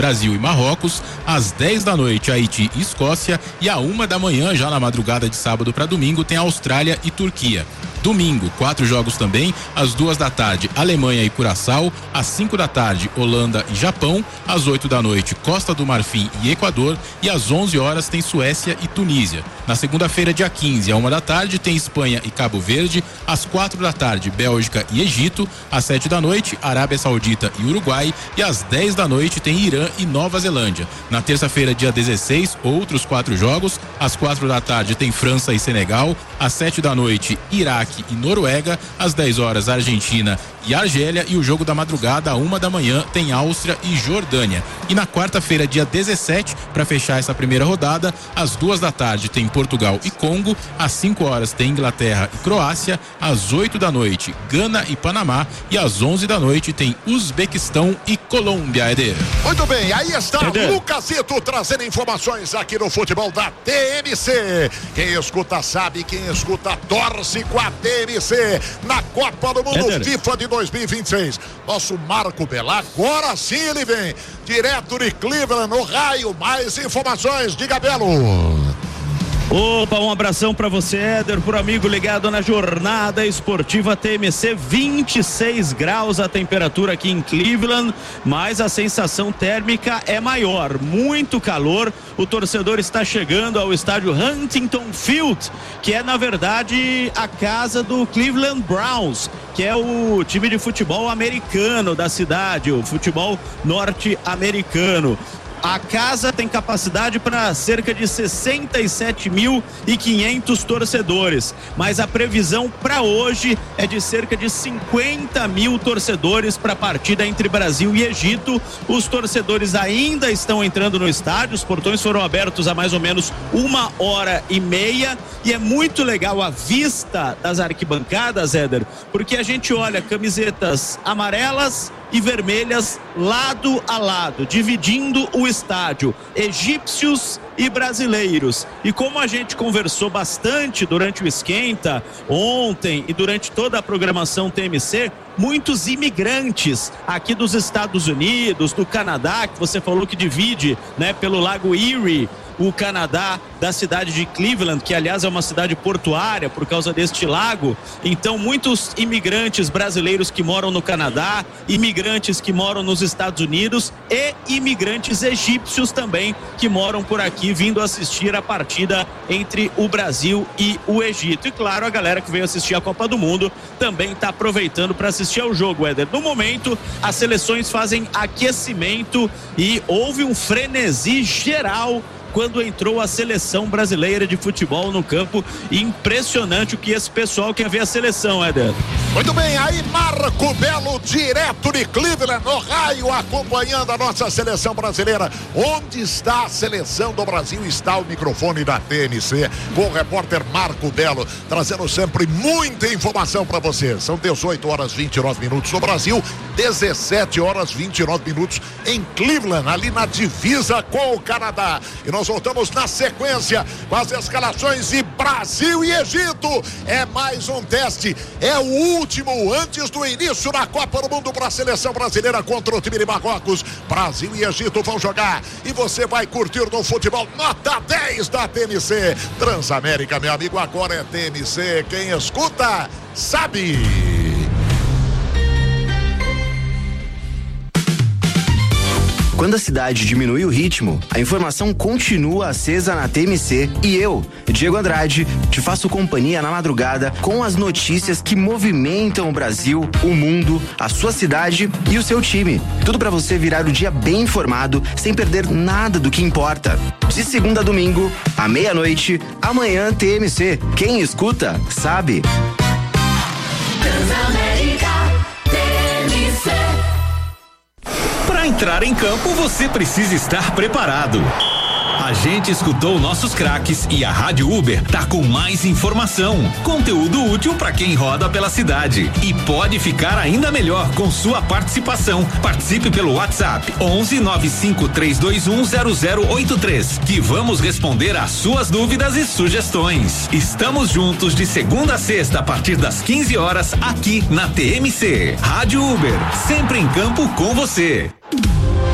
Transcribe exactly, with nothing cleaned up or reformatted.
Brasil e Marrocos, às dez da noite Haiti e Escócia, e à uma da manhã, já na madrugada de sábado para domingo, tem Austrália e Turquia. Domingo, quatro jogos também, às duas da tarde, Alemanha e Curaçao, às cinco da tarde, Holanda e Japão, às oito da noite, Costa do Marfim e Equador, e às onze horas tem Suécia e Tunísia. Na segunda-feira, dia quinze, à uma da tarde, tem Espanha e Cabo Verde, às quatro da tarde, Bélgica e Egito, às sete da noite, Arábia Saudita e Uruguai, e às dez da noite tem Irã e Nova Zelândia. Na terça-feira, dia dezesseis, outros quatro jogos, às quatro da tarde tem França e Senegal, às sete da noite, Iraque e Noruega, às dez horas Argentina e Argélia, e o jogo da madrugada à uma da manhã tem Áustria e Jordânia. E na quarta-feira, dia dezessete, para fechar essa primeira rodada, às duas da tarde tem Portugal e Congo, às cinco horas tem Inglaterra e Croácia, às oito da noite Gana e Panamá, e às onze da noite tem Uzbequistão e Colômbia. Eder. Muito bem, aí está Eder. Lucasito trazendo informações aqui no futebol da T M C. Quem escuta sabe, quem escuta torce com a T M C na Copa do Mundo Eder. FIFA de dois mil e vinte e seis. Nosso Marco Bela, agora sim ele vem direto de Cleveland, no raio. Mais informações, diga, Belo. Opa, um abração pra você, Éder, pro amigo ligado na jornada esportiva T M C. Vinte e seis graus a temperatura aqui em Cleveland, mas a sensação térmica é maior, muito calor. O torcedor está chegando ao estádio Huntington Field, que é na verdade a casa do Cleveland Browns, que é o time de futebol americano da cidade, o futebol norte-americano. A casa tem capacidade para cerca de sessenta e sete mil e quinhentos torcedores, mas a previsão para hoje é de cerca de cinquenta mil torcedores para a partida entre Brasil e Egito. Os torcedores ainda estão entrando no estádio, os portões foram abertos há mais ou menos uma hora e meia, e é muito legal a vista das arquibancadas, Éder, porque a gente olha camisetas amarelas e vermelhas lado a lado, dividindo o estádio, egípcios e brasileiros. E como a gente conversou bastante durante o esquenta ontem e durante toda a programação T M C, muitos imigrantes aqui dos Estados Unidos, do Canadá, que você falou que divide, né, pelo Lago Erie, o Canadá, da cidade de Cleveland, que aliás é uma cidade portuária por causa deste lago. Então muitos imigrantes brasileiros que moram no Canadá, imigrantes que moram nos Estados Unidos e imigrantes egípcios também que moram por aqui, vindo assistir a partida entre o Brasil e o Egito. E claro, a galera que veio assistir a Copa do Mundo também está aproveitando para assistir ao jogo, Éder. No momento, as seleções fazem aquecimento e houve um frenesi geral quando entrou a seleção brasileira de futebol no campo. Impressionante o que esse pessoal quer ver a seleção, Éder. Muito bem, aí Marco Belo, direto de Cleveland, no raio, acompanhando a nossa seleção brasileira. Onde está a seleção do Brasil? Está o microfone da T N C com o repórter Marco Belo, trazendo sempre muita informação para você. São dezoito horas e vinte e nove minutos no Brasil, dezessete horas e vinte e nove minutos em Cleveland, ali na divisa com o Canadá. E nós voltamos na sequência com as escalações de Brasil e Egito. É mais um teste, é o último antes do início da Copa do Mundo para a seleção brasileira contra o time de Marrocos. Brasil e Egito vão jogar e você vai curtir no futebol nota dez da T M C. Transamérica, meu amigo, agora é T M C. Quem escuta sabe. Quando a cidade diminui o ritmo, a informação continua acesa na T M C e eu, Diego Andrade, te faço companhia na madrugada com as notícias que movimentam o Brasil, o mundo, a sua cidade e o seu time. Tudo para você virar o dia bem informado, sem perder nada do que importa. De segunda a domingo, à meia-noite, amanhã T M C. Quem escuta, sabe. Para entrar em campo, você precisa estar preparado. A gente escutou nossos craques e a Rádio Uber tá com mais informação, conteúdo útil para quem roda pela cidade. E pode ficar ainda melhor com sua participação. Participe pelo WhatsApp onze nove cinco três dois um zero zero oito três, que vamos responder às suas dúvidas e sugestões. Estamos juntos de segunda a sexta a partir das quinze horas aqui na T M C. Rádio Uber, sempre em campo com você.